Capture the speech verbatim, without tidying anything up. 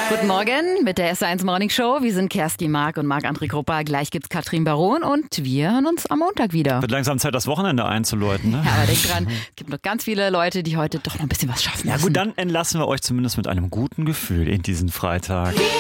Guten Morgen mit der S eins Morning Show. Wir sind Kerstin Mark und Marc-André Kruppa. Gleich gibt's Katrin Baron und wir hören uns am Montag wieder. Wird langsam Zeit, das Wochenende einzuläuten, ne? Ja, aber denk dran, es gibt noch ganz viele Leute, die heute doch noch ein bisschen was schaffen müssen. Ja gut, dann entlassen wir euch zumindest mit einem guten Gefühl in diesen Freitag.